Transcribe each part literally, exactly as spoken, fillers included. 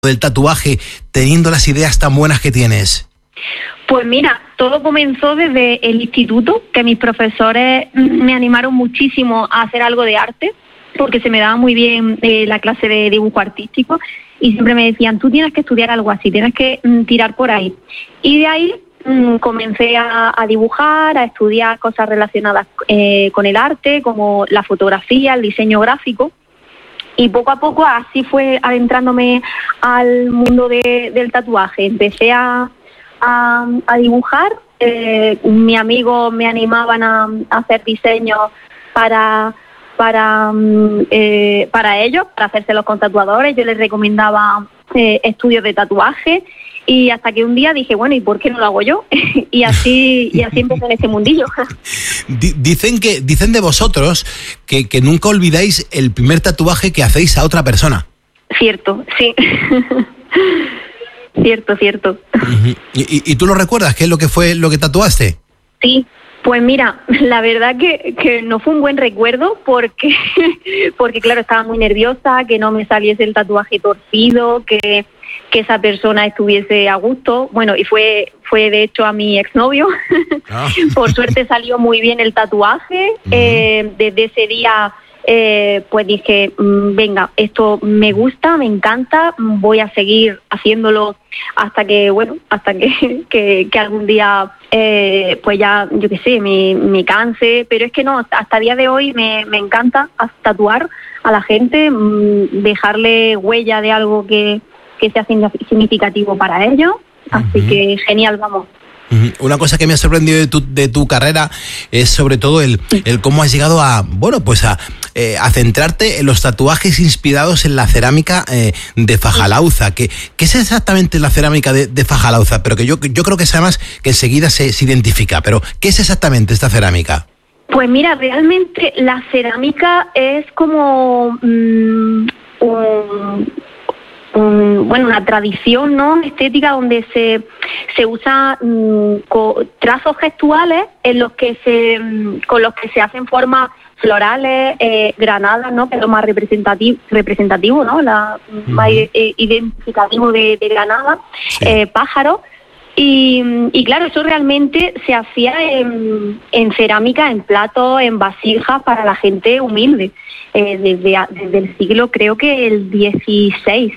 del tatuaje teniendo las ideas tan buenas que tienes? Pues mira, todo comenzó desde el instituto, que mis profesores me animaron muchísimo a hacer algo de arte, porque se me daba muy bien eh, la clase de dibujo artístico, y siempre me decían, tú tienes que estudiar algo así, tienes que mm, tirar por ahí. Y de ahí mm, comencé a, a dibujar, a estudiar cosas relacionadas eh, con el arte, como la fotografía, el diseño gráfico. Y poco a poco así fue adentrándome al mundo de, del tatuaje. Empecé a, a, a dibujar, eh, mis amigos me animaban a, a hacer diseños para, para, eh, para ellos, para hacérselos con tatuadores. Yo les recomendaba eh, estudios de tatuaje, y hasta que un día dije, bueno, ¿y por qué no lo hago yo? y así y así empecé en ese mundillo. Dicen que dicen de vosotros que, que nunca olvidáis el primer tatuaje que hacéis a otra persona. Cierto, sí. cierto, cierto. Uh-huh. ¿Y, y, ¿Y tú lo recuerdas? ¿Qué es lo que fue lo que tatuaste? Sí. Pues mira, la verdad que, que no fue un buen recuerdo porque, porque claro, estaba muy nerviosa, que no me saliese el tatuaje torcido, que, que esa persona estuviese a gusto. Bueno, y fue fue de hecho a mi exnovio. Ah. Por suerte salió muy bien el tatuaje. Uh-huh. Eh, desde ese día eh, pues dije, venga, esto me gusta, me encanta, voy a seguir haciéndolo hasta que, bueno, hasta que, que, que algún día... Eh, pues ya, yo qué sé, me, me canse, pero es que no, hasta el día de hoy me, me encanta tatuar a la gente, mmm, dejarle huella de algo que, que sea significativo para ellos, así uh-huh. que genial, vamos. Uh-huh. Una cosa que me ha sorprendido de tu, de tu carrera es sobre todo el, el cómo has llegado a, bueno, pues a, eh, a centrarte en los tatuajes inspirados en la cerámica eh, de Fajalauza. ¿Qué, ¿Qué es exactamente la cerámica de, de Fajalauza? Pero que yo, yo creo que es además que enseguida se, se identifica. Pero, ¿qué es exactamente esta cerámica? Pues mira, realmente la cerámica es como mmm, un... Um, bueno, una tradición, ¿no?, estética donde se se usa um, co- trazos gestuales en los que se um, con los que se hacen formas florales, eh, granadas, ¿no?, que es lo más representativo, representativo, ¿no?, la uh-huh. más eh, identificativo de, de Granada, sí. eh, pájaros. Y, y claro, eso realmente se hacía en, en cerámica, en platos, en vasijas para la gente humilde, eh, desde, desde el siglo, creo que el dieciséis.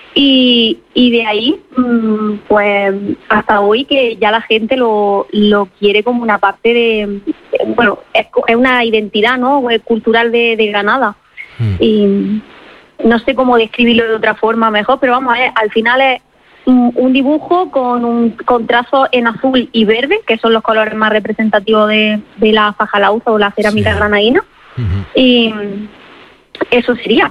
Y, y de ahí, pues hasta hoy que ya la gente lo, lo quiere como una parte de, bueno, es, es una identidad, ¿no?, cultural de, de Granada. Mm. Y no sé cómo describirlo de otra forma mejor, pero vamos a ver, al final es un dibujo con un con trazo en azul y verde, que son los colores más representativos de, de la Fajalauza o la cerámica sí. granadina. Uh-huh. Y eso sería.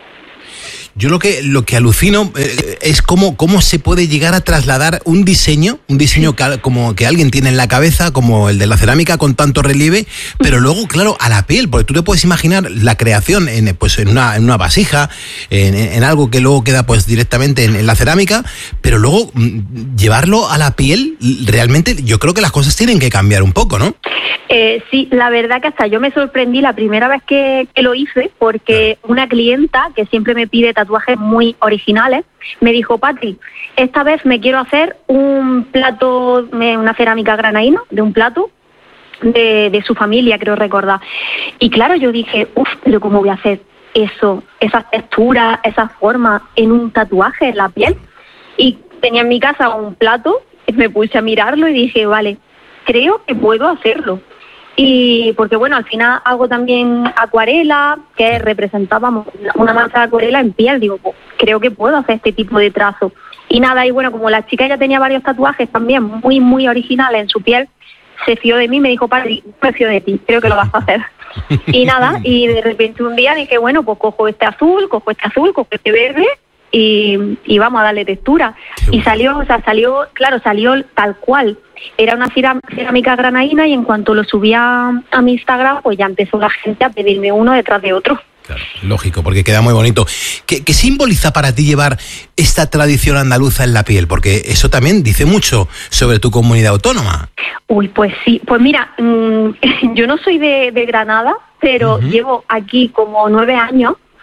Yo lo que lo que alucino eh, es cómo, cómo se puede llegar a trasladar un diseño, un diseño que, como que alguien tiene en la cabeza, como el de la cerámica con tanto relieve, pero luego, claro, a la piel, porque tú te puedes imaginar la creación en, pues, en, una, en una vasija, en, en algo que luego queda pues directamente en, en la cerámica, pero luego mm, llevarlo a la piel, realmente yo creo que las cosas tienen que cambiar un poco, ¿no? Eh, sí, la verdad que hasta yo me sorprendí la primera vez que, que lo hice, porque una clienta que siempre me pide tatuajes muy originales me dijo, Patri, esta vez me quiero hacer un plato, una cerámica granadina, de un plato de, de su familia, creo recordar. Y claro, yo dije, uff, pero ¿cómo voy a hacer eso, esas texturas, esas formas en un tatuaje en la piel? Y tenía en mi casa un plato, me puse a mirarlo y dije, vale, creo que puedo hacerlo. Y porque bueno, al final hago también acuarela, que representábamos una mancha de acuarela en piel, digo, pues, creo que puedo hacer este tipo de trazo. Y nada, y bueno, como la chica ya tenía varios tatuajes también muy, muy originales en su piel, se fió de mí, me dijo, padre, me fío de ti, creo que lo vas a hacer. Y nada, y de repente un día dije, bueno, pues cojo este azul, cojo este azul, cojo este verde, y, y vamos a darle textura. Y salió, o sea, salió, claro, salió tal cual. Era una cerámica granadina y en cuanto lo subía a mi Instagram, pues ya empezó la gente a pedirme uno detrás de otro. Claro, lógico, porque queda muy bonito. ¿Qué, qué simboliza para ti llevar esta tradición andaluza en la piel? Porque eso también dice mucho sobre tu comunidad autónoma. Uy, pues sí. Pues mira, mmm, yo no soy de, de Granada, pero uh-huh. llevo aquí como nueve años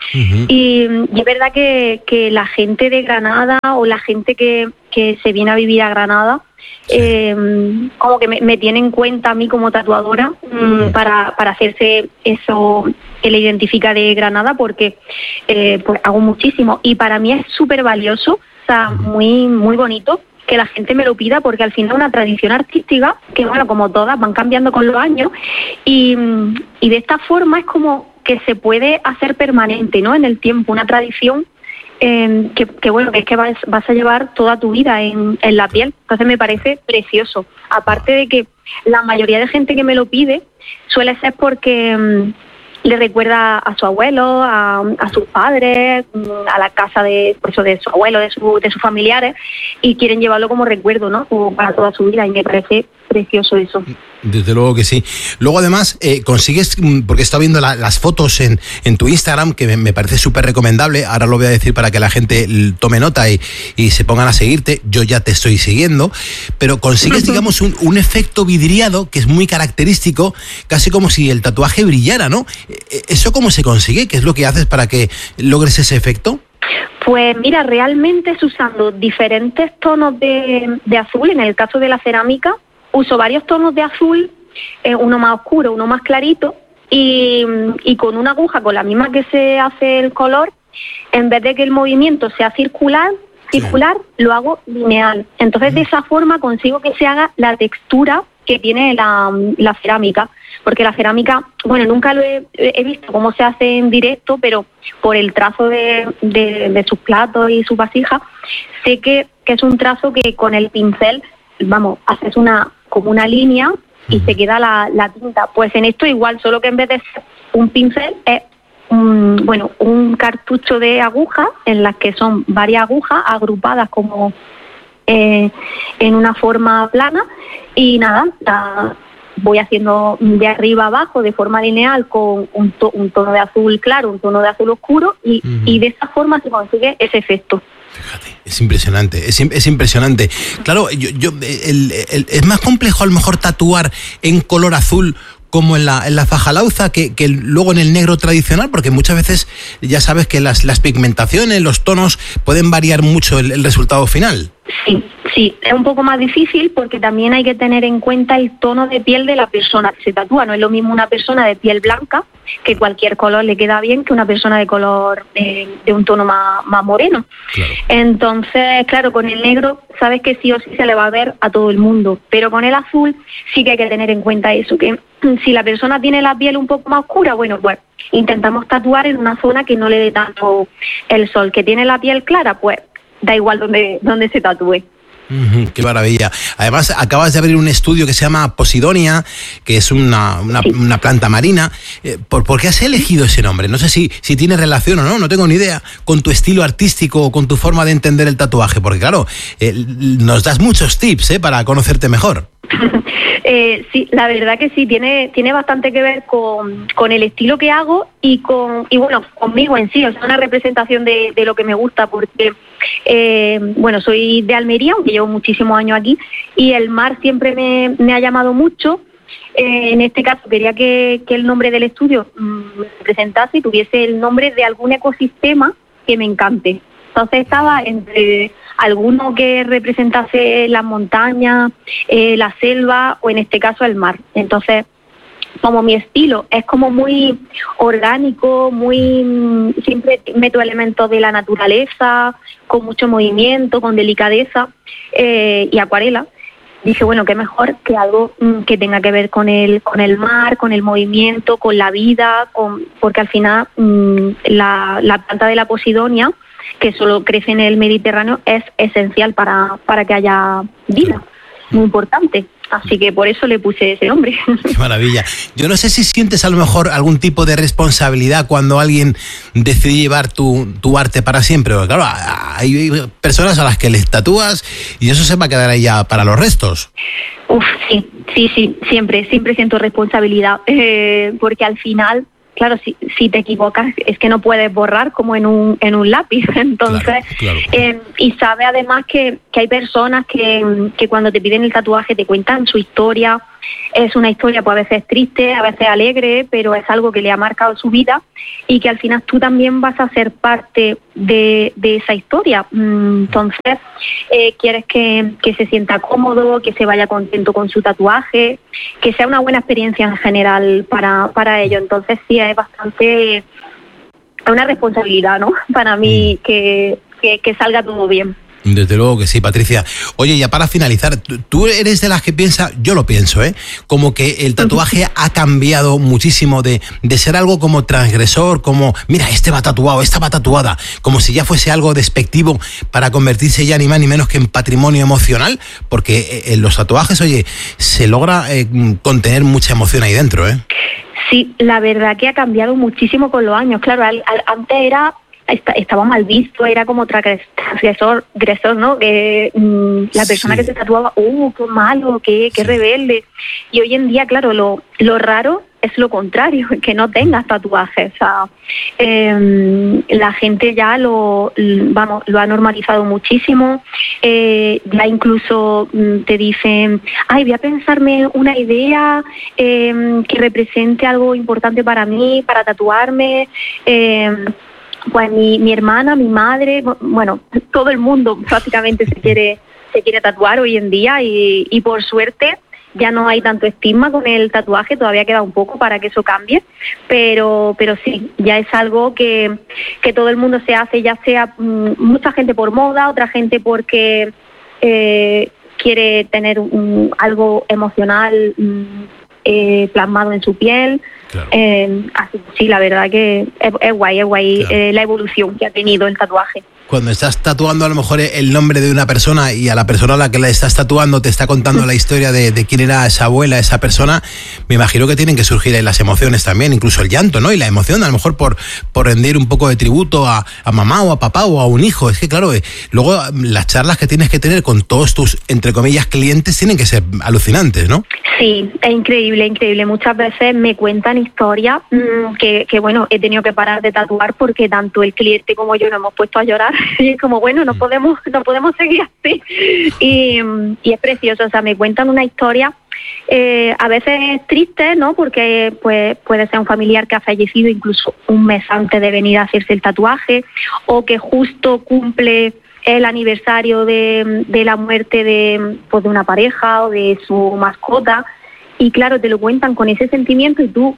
Uh-huh. y, y es verdad que, que la gente de Granada o la gente que, que se viene a vivir a Granada, sí. eh, como que me, me tiene en cuenta a mí como tatuadora uh-huh. para, para hacerse eso que le identifica de Granada, porque eh, pues hago muchísimo y para mí es súper valioso, o sea, uh-huh. muy, muy bonito que la gente me lo pida, porque al final es una tradición artística que, bueno, como todas, van cambiando con los años y, y de esta forma es como que se puede hacer permanente, ¿no?, en el tiempo, una tradición eh, que, que, bueno, que es que vas, vas a llevar toda tu vida en, en la piel. Entonces me parece precioso. Aparte de que la mayoría de gente que me lo pide suele ser porque um, le recuerda a su abuelo, a, a sus padres, a la casa de, por eso, de su abuelo, de, su, de sus familiares, y quieren llevarlo como recuerdo, ¿no?, como para toda su vida, y me parece precioso eso. Desde luego que sí. Luego además eh, consigues, porque he estado viendo la, las fotos en, en tu Instagram, que me, me parece súper recomendable, ahora lo voy a decir para que la gente tome nota y, y se pongan a seguirte, yo ya te estoy siguiendo, pero consigues, digamos, un, un efecto vidriado que es muy característico, casi como si el tatuaje brillara, ¿no? ¿Eso cómo se consigue? ¿Qué es lo que haces para que logres ese efecto? Pues mira, realmente es usando diferentes tonos de, de azul. En el caso de la cerámica, uso varios tonos de azul, eh, uno más oscuro, uno más clarito, y, y con una aguja con la misma que se hace el color, en vez de que el movimiento sea circular, circular, sí. lo hago lineal. Entonces, de esa forma consigo que se haga la textura que tiene la, la cerámica, porque la cerámica, bueno, nunca lo he, he visto cómo se hace en directo, pero por el trazo de, de, de sus platos y sus vasijas, sé que, que es un trazo que con el pincel, vamos, haces una como una línea y uh-huh. se queda la, la tinta. Pues en esto igual, solo que en vez de ser un pincel es un, bueno, un cartucho de agujas en las que son varias agujas agrupadas como eh, en una forma plana, y nada, la, voy haciendo de arriba abajo de forma lineal con un, to, un tono de azul claro, un tono de azul oscuro, y, uh-huh. y de esa forma se consigue ese efecto. Fíjate, es impresionante, es, es impresionante. Claro, yo, yo el, el, es más complejo a lo mejor tatuar en color azul como en la, en la fajalauza que, que luego en el negro tradicional, porque muchas veces ya sabes que las, las pigmentaciones, los tonos pueden variar mucho el, el resultado final. Sí, sí, es un poco más difícil porque también hay que tener en cuenta el tono de piel de la persona que se tatúa. No es lo mismo una persona de piel blanca, que cualquier color le queda bien, que una persona de color eh, de un tono más, más moreno. Claro. Entonces, claro, con el negro sabes que sí o sí se le va a ver a todo el mundo, pero con el azul sí que hay que tener en cuenta eso, que si la persona tiene la piel un poco más oscura, bueno, pues intentamos tatuar en una zona que no le dé tanto el sol. Que tiene la piel clara, pues da igual donde, donde se tatúe. Uh-huh, qué maravilla. Además, acabas de abrir un estudio que se llama Posidonia, que es una, una, sí. una planta marina. Eh, ¿por, ¿Por qué has elegido ese nombre? No sé si, si tiene relación o no, no tengo ni idea, con tu estilo artístico o con tu forma de entender el tatuaje, porque claro, eh, nos das muchos tips eh, para conocerte mejor. eh, sí, la verdad que sí, tiene tiene bastante que ver con, con el estilo que hago y con y bueno, conmigo en sí, o sea, una representación de, de lo que me gusta, porque eh, bueno, soy de Almería, aunque llevo muchísimos años aquí, y el mar siempre me, me ha llamado mucho. Eh, en este caso quería que, que el nombre del estudio me representase y tuviese el nombre de algún ecosistema que me encante. Entonces estaba entre alguno que representase las montañas, eh, la selva o en este caso el mar. Entonces, como mi estilo es como muy orgánico, muy siempre meto elementos de la naturaleza, con mucho movimiento, con delicadeza eh, y acuarela, dije, bueno, qué mejor que algo mm, que tenga que ver con el con el mar, con el movimiento, con la vida, con porque al final mm, la, la planta de la Posidonia, que solo crece en el Mediterráneo, es esencial para, para que haya vida, muy importante. Así que por eso le puse ese nombre. Qué maravilla. Yo no sé si sientes a lo mejor algún tipo de responsabilidad cuando alguien decide llevar tu, tu arte para siempre. Porque claro, hay personas a las que les tatúas y eso se va a quedar ahí ya para los restos. Uf, sí, sí, sí, siempre, siempre siento responsabilidad. Eh, porque al final, claro, si, si te equivocas es que no puedes borrar como en un en un lápiz. Entonces, claro, claro. Eh, y sabe además que, que hay personas que, que cuando te piden el tatuaje te cuentan su historia, es una historia pues a veces triste, a veces alegre, pero es algo que le ha marcado su vida y que al final tú también vas a ser parte de, de esa historia. Entonces, eh, quieres que, que se sienta cómodo, que se vaya contento con su tatuaje, que sea una buena experiencia en general para, para ello. Entonces, sí, es bastante una responsabilidad, ¿no? Para mí que, que, que salga todo bien. Desde luego que sí, Patricia. Oye, ya para finalizar, tú eres de las que piensa, yo lo pienso, ¿eh? Como que el tatuaje ha cambiado muchísimo de, de ser algo como transgresor, como, mira, este va tatuado, esta va tatuada, como si ya fuese algo despectivo para convertirse ya ni más ni menos que en patrimonio emocional, porque en los tatuajes, oye, se logra eh, contener mucha emoción ahí dentro, ¿eh? Sí, la verdad que ha cambiado muchísimo con los años. Claro, al, al, antes era... estaba mal visto, era como transgresor, agresor, ¿no? Que mmm, la persona sí. que se tatuaba, ¡uh, qué malo, qué, qué sí. rebelde! Y hoy en día, claro, lo, lo raro es lo contrario, que no tengas tatuajes. O sea, eh, la gente ya lo, vamos, lo ha normalizado muchísimo. Eh, ya incluso te dicen, ay, voy a pensarme una idea eh, que represente algo importante para mí, para tatuarme. Eh, Pues mi, mi hermana, mi madre, bueno, todo el mundo prácticamente se quiere se quiere tatuar hoy en día y, y por suerte ya no hay tanto estigma con el tatuaje, todavía queda un poco para que eso cambie, pero pero sí, ya es algo que, que todo el mundo se hace, ya sea mmm, mucha gente por moda, otra gente porque eh, quiere tener un, algo emocional mmm, eh, plasmado en su piel. Claro. Eh, así sí, la verdad que es, es guay, es guay claro. eh, la evolución que ha tenido el tatuaje. Cuando estás tatuando a lo mejor el nombre de una persona y a la persona a la que la estás tatuando te está contando la historia de, de quién era esa abuela, esa persona, me imagino que tienen que surgir ahí las emociones también, incluso el llanto, ¿no? Y la emoción a lo mejor por, por rendir un poco de tributo a, a mamá o a papá o a un hijo. Es que claro, eh, luego las charlas que tienes que tener con todos tus, entre comillas, clientes tienen que ser alucinantes, ¿no? Sí, es increíble, increíble. Muchas veces me cuentan historias mmm, que, que, bueno, he tenido que parar de tatuar porque tanto el cliente como yo nos hemos puesto a llorar y es como, bueno, no podemos no podemos seguir así. Y, y es precioso, o sea, me cuentan una historia eh, a veces triste, ¿no? Porque pues puede ser un familiar que ha fallecido incluso un mes antes de venir a hacerse el tatuaje o que justo cumple el aniversario de, de la muerte de, pues, de una pareja o de su mascota y claro, te lo cuentan con ese sentimiento y tú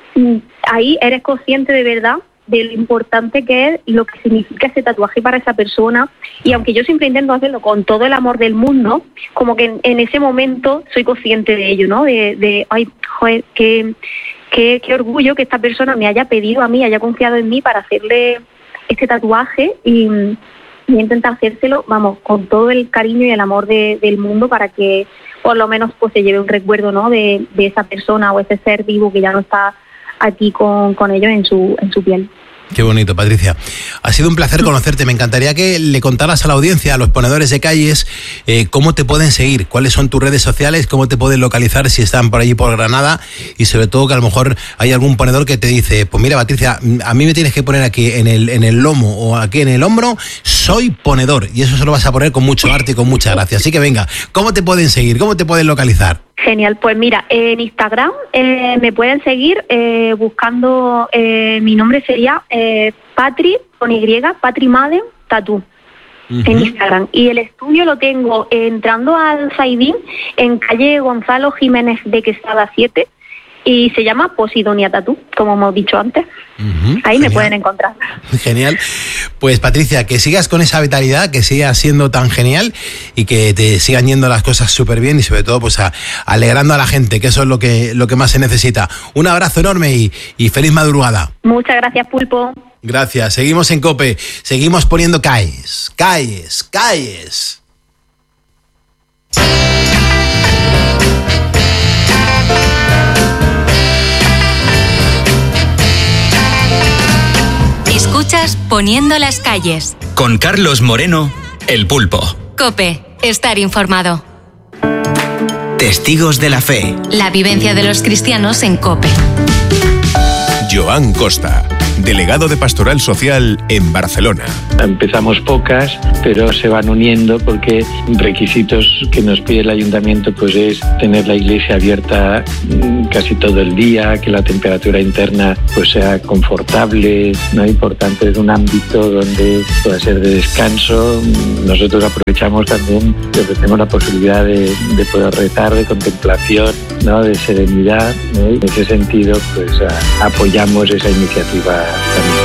ahí eres consciente de verdad de lo importante que es y lo que significa ese tatuaje para esa persona y aunque yo siempre intento hacerlo con todo el amor del mundo, como que en, en ese momento soy consciente de ello, ¿no? De, de ay, joder, qué, qué, qué orgullo que esta persona me haya pedido a mí, haya confiado en mí para hacerle este tatuaje y y intentar hacérselo, vamos, con todo el cariño y el amor de, del mundo para que por lo menos pues se lleve un recuerdo, ¿no? de, de esa persona o ese ser vivo que ya no está aquí con, con ellos en su, en su piel. Qué bonito, Patricia. Ha sido un placer conocerte. Me encantaría que le contaras a la audiencia, a los ponedores de calles, eh, cómo te pueden seguir, cuáles son tus redes sociales, cómo te pueden localizar si están por allí por Granada y sobre todo que a lo mejor hay algún ponedor que te dice, pues mira, Patricia, a mí me tienes que poner aquí en el, en el lomo o aquí en el hombro, soy ponedor y eso se lo vas a poner con mucho arte y con mucha gracia. Así que venga, ¿cómo te pueden seguir? ¿Cómo te pueden localizar? Genial, pues mira, en Instagram eh, me pueden seguir eh, buscando, eh, mi nombre sería eh, Patri, con Y, Patri Madden Tattoo, uh-huh. en Instagram. Y el estudio lo tengo entrando al Zaidín, en calle Gonzalo Jiménez de Quesada siete, y se llama Posidonia Tattoo, como hemos dicho antes. Uh-huh, Ahí genial. Me pueden encontrar. Genial. Pues Patricia, que sigas con esa vitalidad, que sigas siendo tan genial y que te sigan yendo las cosas súper bien y sobre todo pues a, alegrando a la gente, que eso es lo que, lo que más se necesita. Un abrazo enorme y, y feliz madrugada. Muchas gracias, Pulpo. Gracias. Seguimos en COPE. Seguimos poniendo calles, calles, calles. Escuchas Poniendo las calles. Con Carlos Moreno, El Pulpo. COPE, estar informado. Testigos de la fe. La vivencia de los cristianos en COPE. Joan Costa, delegado de Pastoral Social en Barcelona. Empezamos pocas, pero se van uniendo porque requisitos que nos pide el ayuntamiento pues es tener la iglesia abierta casi todo el día, que la temperatura interna pues sea confortable, ¿no? Y por tanto es un ámbito donde pueda ser de descanso. Nosotros aprovechamos también que ofrecemos la posibilidad de, de poder rezar, de contemplación, ¿no? De serenidad, ¿no? Y en ese sentido pues a, apoyamos esa iniciativa también.